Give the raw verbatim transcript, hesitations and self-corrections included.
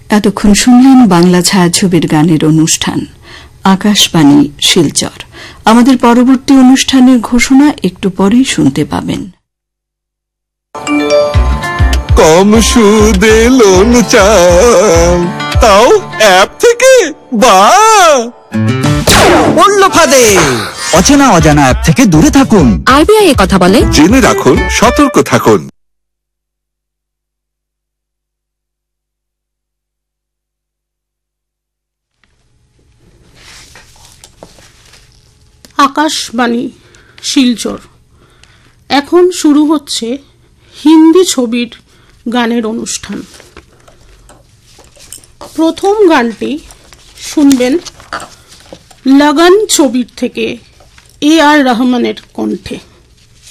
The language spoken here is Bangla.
এতক্ষণ শুনলেন বাংলা ছায়াছবির গানের অনুষ্ঠান আকাশবাণী শিলচর। আমাদের পরবর্তী অনুষ্ঠানের ঘোষণা একটু পরেই শুনতে পাবেন। কম সুদে লোন চান, তাও অ্যাপ থেকে। বাহ, পড়ল ফাঁদে। অচেনা অজানা অ্যাপ থেকে দূরে থাকুন। আরবিআই এর কথা বলে, জেনে রাখুন, সতর্ক থাকুন। আকাশবাণী শিলচর। এখন শুরু হচ্ছে হিন্দি ছবির গানের অনুষ্ঠান। প্রথম গানটি শুনবেন লগন ছবির থেকে এ আর রহমানের কণ্ঠে।